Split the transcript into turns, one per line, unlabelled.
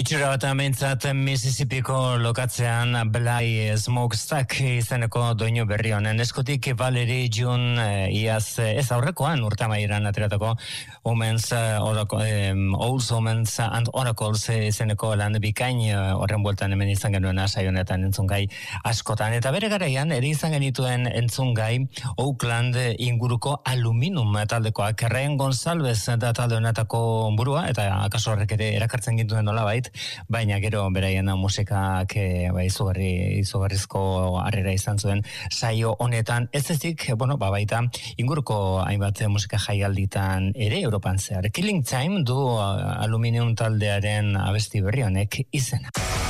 Itxura bat ameintzat Mississippiko lokatzean Bly Smokestack izeneko doinu berri honen eskotik Valerie June iaz ez aurrekoan urtamairan ateratako Omens Old Omens and Oracles izeneko lan bikain horren bueltan hemen izan genuen asai honetan entzungai askotan eta bere garaian ere izan genituen entzungai Oakland inguruko aluminum taldekoak Ren Gonzalez da talde honetako burua eta akaso horrek ere erakartzen gintuen nolabait baina gero beraien musikak izugarrizko harrera izan zuen saio honetan ez ezik, baita inguruko hainbat musika jaialditan ere Europan zehar. Killing Time du Aluminium taldearen abesti berri honek izena.